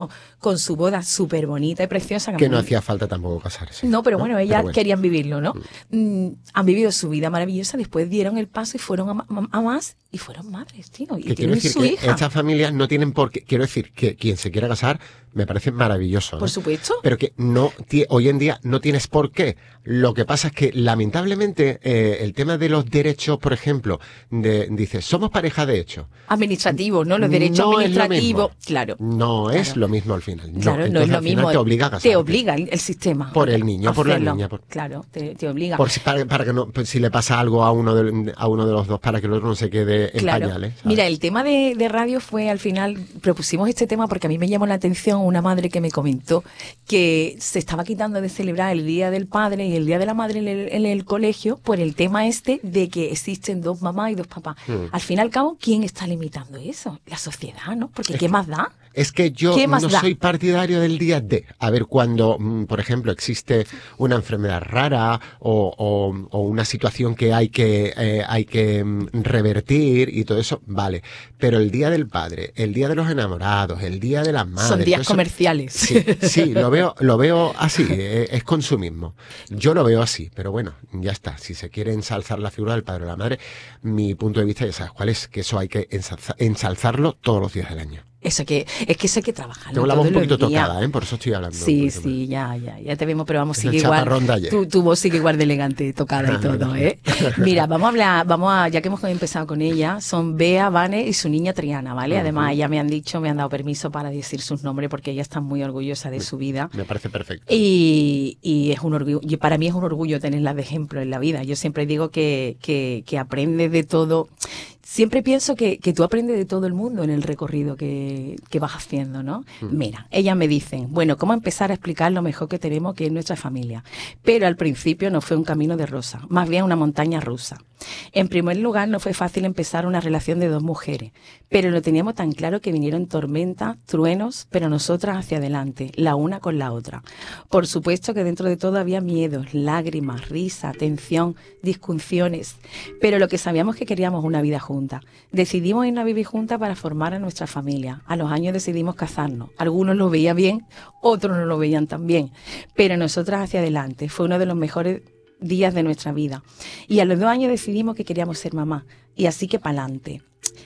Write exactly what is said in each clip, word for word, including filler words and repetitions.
con su boda súper bonita y preciosa. Que no hacía falta tampoco casarse. No, pero bueno, ¿no? ellas Pero bueno. querían vivirlo, ¿no? Mm, han vivido su vida maravillosa, después dieron el paso y fueron a, ma- a más y fueron madres, tío. Y Que quiero tienen decir su que hija. estas familias no tienen por qué, quiero decir que quien se quiera casar me parece maravilloso, ¿no? Por supuesto. Pero que no ti- hoy en día no tienes por qué. Lo que pasa es que lamentablemente eh, el tema de los derechos, por ejemplo, de, dice, somos pareja de hecho. Administrativos, ¿no? Los derechos No es lo administrativos, mismo. claro. No Claro. es lo mismo al final. No. Claro, no Entonces, es lo al final mismo. te obliga a casarte. Te obliga el, el sistema. Por a- el niño, a por la hacerlo. niña, por- Claro, te, te obliga. Por si, para, para que no, pues, si le pasa algo a uno de, a uno de los dos, para que el otro no se quede en Claro. pañales. ¿sabes? Mira, el tema de, de radio fue al final, propusimos este tema porque a mí me llamó la atención una madre que me comentó que se estaba quitando de celebrar el Día del Padre y el Día de la Madre en el, en el colegio por el tema este de que existen dos mamás y dos papás. Hmm. Al fin y al cabo, ¿quién está limitando eso? La sociedad, ¿no? Porque ¿qué más da? Es que yo ¿Qué más no da? soy partidario del día D. A ver, cuando, mm, por ejemplo, existe una enfermedad rara o, o- o una situación que hay que eh, hay que mm, revertir y todo eso, vale. Pero el día del padre, el día de los enamorados, el día de las madres, Son días todo eso- comerciales. Sí, sí, lo veo, lo veo así, eh, es consumismo. Yo lo veo así, pero bueno, ya está. Si se quiere ensalzar la figura del padre o la madre, mi punto de vista ya sabes cuál es, que eso hay que ensalza- ensalzarlo todos los días del año. Eso que, es que eso hay que trabajarlo Tengo la voz todos un poquito los días. tocada, ¿eh? Por eso estoy hablando. un Sí, poquito sí, ya, ya, ya te vemos, pero vamos, Es sigue el igual. chaparrón de ayer. Tu, tu voz sigue igual de elegante, tocada y todo, ¿eh? Mira, vamos a hablar, vamos a, ya que hemos empezado con ella, son Bea, Vane y su niña Triana, ¿vale? Además, ellas me han dicho, me han dado permiso para decir sus nombres porque ellas están muy orgullosas de su vida. Me parece perfecto. Y, y es un orgullo, y para mí es un orgullo tenerlas de ejemplo en la vida. Yo siempre digo que, que, que aprendes de todo. Siempre pienso que, que tú aprendes de todo el mundo en el recorrido que, que vas haciendo, ¿no? Mm. Mira, ellas me dicen, bueno, ¿cómo empezar a explicar lo mejor que tenemos, que es nuestra familia? Pero al principio no fue un camino de rosa, más bien una montaña rusa. En primer lugar, no fue fácil empezar una relación de dos mujeres, pero lo teníamos tan claro que vinieron tormentas, truenos, pero nosotras hacia adelante, la una con la otra. Por supuesto que dentro de todo había miedos, lágrimas, risa, tensión, discusiones, pero lo que sabíamos que queríamos una vida junta. Decidimos irnos a vivir juntas para formar a nuestra familia. A los años decidimos casarnos. Algunos lo veían bien, otros no lo veían tan bien, pero nosotras hacia adelante. Fue uno de los mejores días de nuestra vida. Y a los dos años decidimos que queríamos ser mamá. Y así que pa'lante.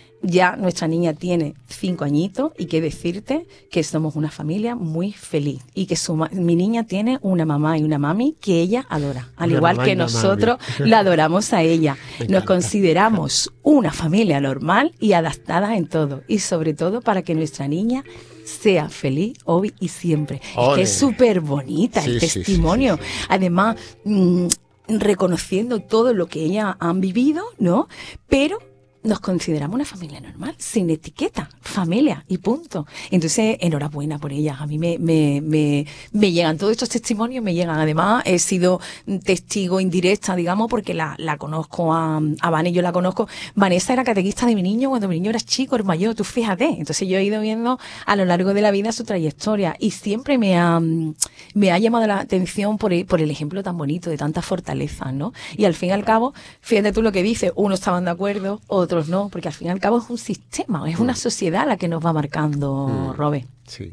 Ya nuestra niña tiene cinco añitos y qué decirte que somos una familia muy feliz y que su ma- mi niña tiene una mamá y una mami que ella adora, al Una igual mamá y que una nosotros mami. la adoramos a ella. Me Nos encanta. consideramos una familia normal y adaptada en todo y sobre todo para que nuestra niña sea feliz hoy y siempre. Es Ole. que es súper bonita Sí, el sí, sí, testimonio. sí, sí. Además, mm, reconociendo todo lo que ellas han vivido, ¿no? Pero nos consideramos una familia normal, sin etiqueta, familia y punto. Entonces, enhorabuena por ellas. A mí me, me, me, me llegan todos estos testimonios, me llegan. Además, he sido testigo indirecta, digamos, porque la, la conozco a, a Vane, yo la conozco. Vanessa era catequista de mi niño cuando mi niño era chico, era mayor, tú fíjate. Entonces, yo he ido viendo a lo largo de la vida su trayectoria y siempre me ha, me ha llamado la atención por el, por el ejemplo tan bonito de tanta fortaleza, ¿no? Y al fin y al cabo, fíjate tú lo que dices, unos estaban de acuerdo, otros no, porque al fin y al cabo es un sistema, es una sociedad la que nos va marcando, Mm. Robert. Sí,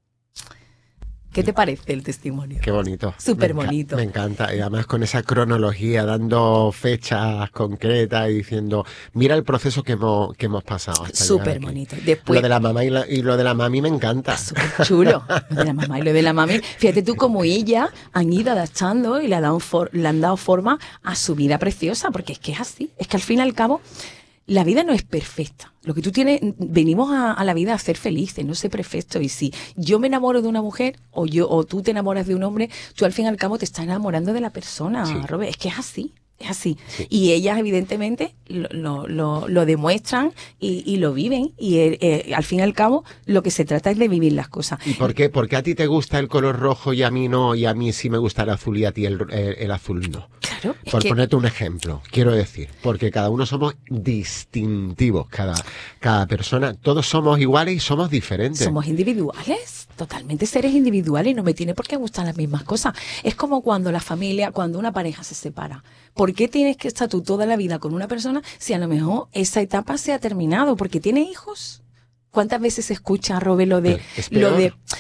¿Qué te parece el testimonio? qué bonito. Súper Me enca- bonito. Me encanta. Y además con esa cronología, dando fechas concretas y diciendo, mira el proceso que hemos, que hemos pasado. hasta llegar Súper aquí. bonito. Después, Lo de la mamá y, la- y lo de la mami me encanta. súper chulo. Lo de la mamá y lo de la mami. Fíjate tú como ella han ido adaptando y le, ha dado for- le han dado forma a su vida preciosa, porque es que es así. Es que al fin y al cabo, la vida no es perfecta. Lo que tú tienes, venimos a, a la vida a ser felices, no ser perfectos. Y si yo me enamoro de una mujer o yo o tú te enamoras de un hombre, tú al fin y al cabo te estás enamorando de la persona, Sí. Robert. Es que es así. Es así. Sí. Y ellas, evidentemente, lo, lo, lo, lo demuestran y, y lo viven. Y eh, eh, al fin y al cabo, lo que se trata es de vivir las cosas. ¿Y por qué? Porque a ti te gusta el color rojo y a mí no, y a mí sí me gusta el azul y a ti el, el- el azul no. Claro, es Por que ponerte un ejemplo, quiero decir, porque cada uno somos distintivos, cada, cada persona, todos somos iguales y somos diferentes. somos individuales, totalmente seres individuales y no me tiene por qué gustar las mismas cosas. Es como cuando la familia, cuando una pareja se separa. ¿Por qué tienes que estar tú toda la vida con una persona si a lo mejor esa etapa se ha terminado? ¿Porque tiene hijos? ¿Cuántas veces se escucha, Robe, lo de, Es lo peor. de